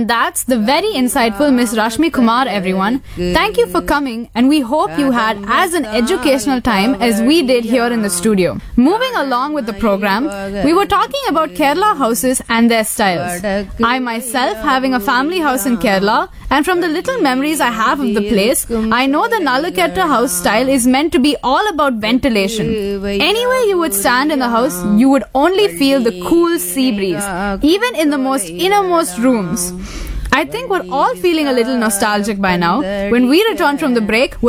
And that's the very insightful Miss Rashmi Kumar, everyone. Thank you for coming, and we hope you had as an educational time as we did here in the studio. Moving along with the program, we were talking about Kerala houses and their styles. I myself having a family house in Kerala, and from the little memories I have of the place, I know the Nalluketta house style is meant to be all about ventilation. Anywhere you would stand in the house, you would only feel the cool sea breeze, even in the most innermost rooms. I think we're all feeling a little nostalgic by now. When we return from the break,